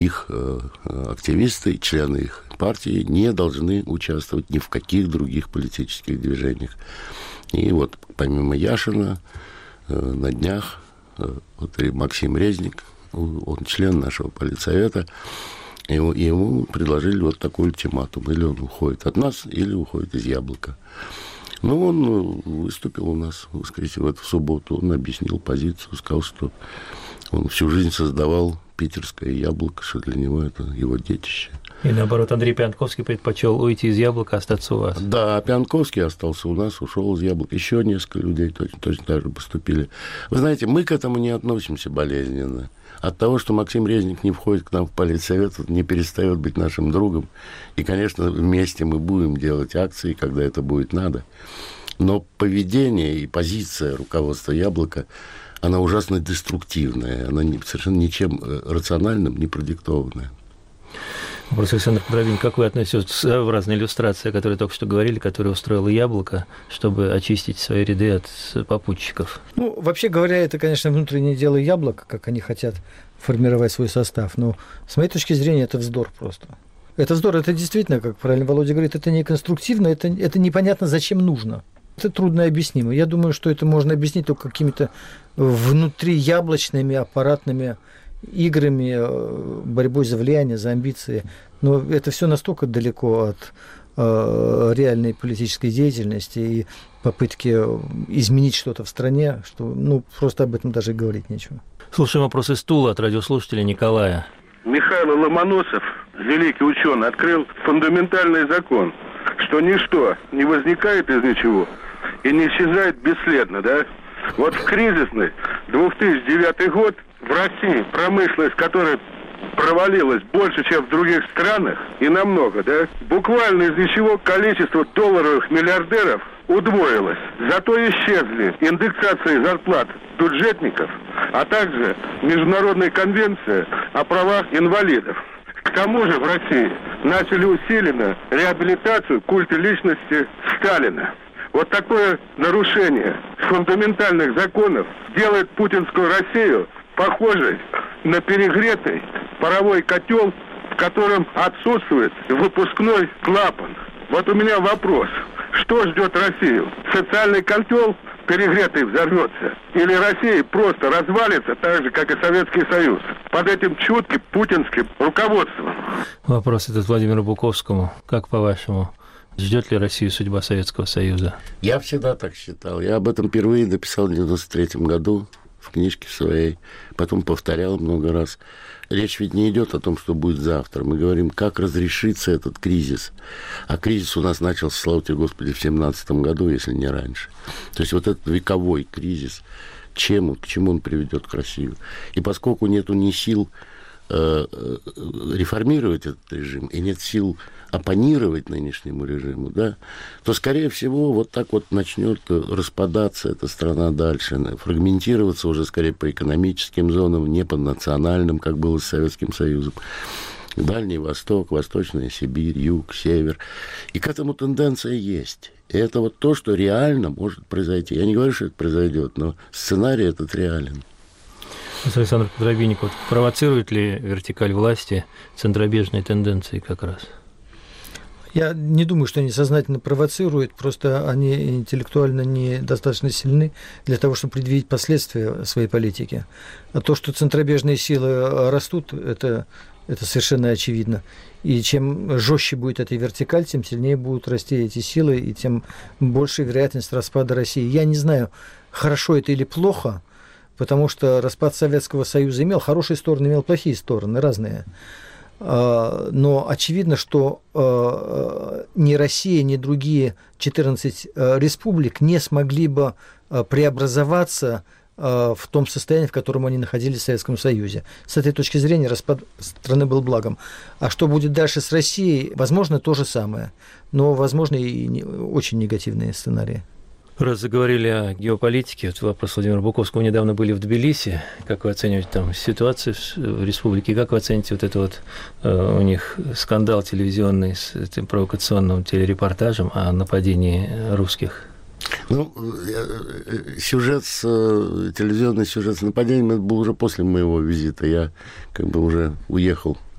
их активисты, члены их партии не должны участвовать ни в каких других политических движениях. И вот помимо Яшина на днях вот Максим Резник, он член нашего политсовета, ему предложили вот такой ультиматум. Или он уходит от нас, или уходит из «Яблока». Ну, он выступил у нас в воскресенье, в субботу. Он объяснил позицию, сказал, что он всю жизнь создавал питерское «Яблоко», что для него это его детище. И наоборот, Андрей Пиантковский предпочел уйти из «Яблока», остаться у вас. Да, Пиантковский остался у нас, ушел из «Яблока». Еще несколько людей точно так же поступили. Вы знаете, мы к этому не относимся болезненно. От того, что Максим Резник не входит к нам в политсовет, не перестает быть нашим другом. И, конечно, вместе мы будем делать акции, когда это будет надо. Но поведение и позиция руководства «Яблока», она ужасно деструктивная. Она совершенно ничем рациональным не продиктованная. Вопрос, Александр Подробин, как вы относитесь к своеобразной иллюстрации, о которой только что говорили, которую устроило «Яблоко», чтобы очистить свои ряды от попутчиков? Ну, вообще говоря, это, конечно, внутреннее дело «Яблока», как они хотят формировать свой состав. Но, с моей точки зрения, это вздор просто. Это вздор, это действительно, как правильно Володя говорит, это не конструктивно, это непонятно, зачем нужно. Это трудно объяснимо. Я думаю, что это можно объяснить только какими-то внутрияблочными аппаратными играми, борьбой за влияние, за амбиции. Но это все настолько далеко от реальной политической деятельности и попытки изменить что-то в стране, что просто об этом даже и говорить нечего. Слушаем вопрос из Тула от радиослушателя Николая. Михаил Ломоносов, великий ученый, открыл фундаментальный закон, что ничто не возникает из ничего и не исчезает бесследно, да? Вот в кризисный 2009 год в России промышленность, которая провалилась больше, чем в других странах, и намного, да? Буквально из ничего количество долларовых миллиардеров удвоилось. Зато исчезли индексации зарплат бюджетников, а также Международная конвенция о правах инвалидов. К тому же в России начали усиленно реабилитацию культа личности Сталина. Вот такое нарушение фундаментальных законов делает путинскую Россию похожей на перегретый паровой котел, в котором отсутствует выпускной клапан. Вот у меня вопрос. Что ждет Россию? Социальный котел перегретый взорвется? Или Россия просто развалится так же, как и Советский Союз, под этим чутким путинским руководством? Вопрос этот Владимиру Буковскому. Как по-вашему, ждет ли Россию судьба Советского Союза? Я всегда так считал. Я об этом впервые написал в 1993 году в книжке своей, потом повторял много раз. Речь ведь не идет о том, что будет завтра. Мы говорим, как разрешится этот кризис. А кризис у нас начался, слава тебе, Господи, в 2017 году, если не раньше. То есть вот этот вековой кризис, к чему он приведет к России? И поскольку нету ни сил реформировать этот режим, и нет сил оппонировать нынешнему режиму, да, то, скорее всего, вот так вот начнет распадаться эта страна дальше, фрагментироваться уже скорее по экономическим зонам, не по национальным, как было с Советским Союзом. Дальний Восток, Восточная Сибирь, Юг, Север. И к этому тенденция есть. И это вот то, что реально может произойти. Я не говорю, что это произойдет, но сценарий этот реален. Александр Подробинников, провоцирует ли вертикаль власти центробежные тенденции как раз? Я не думаю, что они сознательно провоцируют, просто они интеллектуально недостаточно сильны для того, чтобы предвидеть последствия своей политики. А то, что центробежные силы растут, это совершенно очевидно. И чем жестче будет эта вертикаль, тем сильнее будут расти эти силы, и тем больше вероятность распада России. Я не знаю, хорошо это или плохо, потому что распад Советского Союза имел хорошие стороны, имел плохие стороны, разные. Но очевидно, что ни Россия, ни другие 14 республик не смогли бы преобразоваться в том состоянии, в котором они находились в Советском Союзе. С этой точки зрения распад страны был благом. А что будет дальше с Россией, возможно, то же самое, но, возможно, и очень негативные сценарии. Раз заговорили о геополитике, вот вопрос Владимира Буковского. Недавно были в Тбилиси. Как вы оцениваете там ситуацию в республике? Как вы оцените вот это вот у них скандал телевизионный с этим провокационным телерепортажем о нападении русских? Ну, телевизионный сюжет с нападением, это был уже после моего визита. Я как бы уже уехал